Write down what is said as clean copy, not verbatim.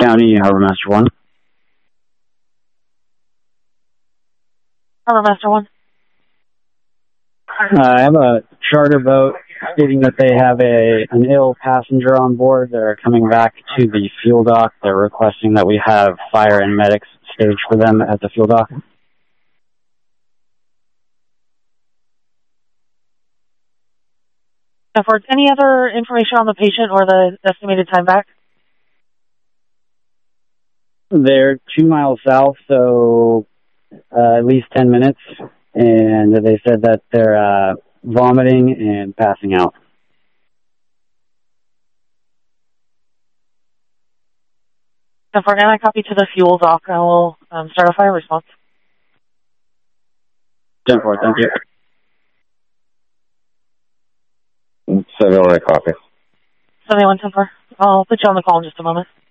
County, Harbor Master 1. Harbor Master 1. I have a charter boat stating that they have an ill passenger on board. They're coming back to the fuel dock. They're requesting that we have fire and medics staged for them at the fuel dock. Any other information on the patient or the estimated time back? They're 2 miles south, so at least 10 minutes. And they said that they're vomiting and passing out. Can I copy to the fuel dock? I will start a fire response. 10-4, thank you. 7-1, copy. 71-10-4. I'll put you on the call in just a moment.